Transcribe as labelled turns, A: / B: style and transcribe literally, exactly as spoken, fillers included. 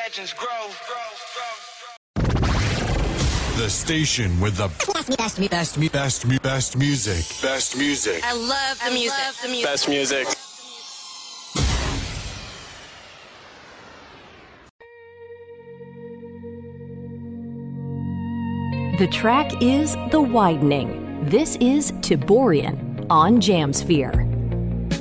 A: legends grow.
B: The station with the best, best, best, best, best, best music. Best music.
C: I love the music. I love the music.
D: Best music.
E: The track is The Widening. This is Tiborian on Jamsphere.